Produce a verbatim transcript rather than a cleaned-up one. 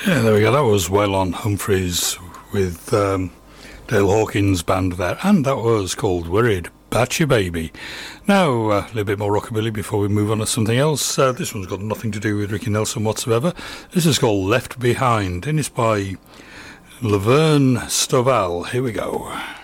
Yeah, there we go. That was Waylon Humphreys with um, Dale Hawkins' band there, and that was called Worried About You Baby. Now, uh, a little bit more rockabilly before we move on to something else. Uh, this one's got nothing to do with Ricky Nelson whatsoever. This is called Left Behind, and it's by Laverne Stovall. Here we go.